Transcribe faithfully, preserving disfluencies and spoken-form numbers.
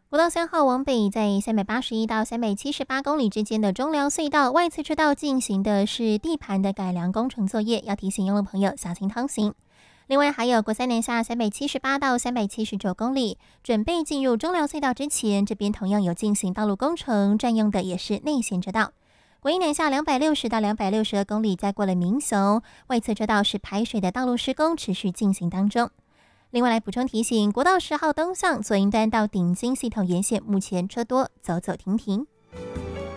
国道三号往北，在三百八十一到三百七十八公里之间的中寮隧道外侧车道进行的是地盘的改良工程作业，要提醒用路朋友小心通行。另外还有国三南下三百七十八到三百七十九公里，准备进入中寮隧道之前，这边同样有进行道路工程，占用的也是内线车道。国一南下两百六十到两百六十二公里，再过了民雄，外侧车道是排水的道路施工持续进行当中。另外来补充提醒，国道十号东向左营端到顶金系统沿线，目前车多，走走停停。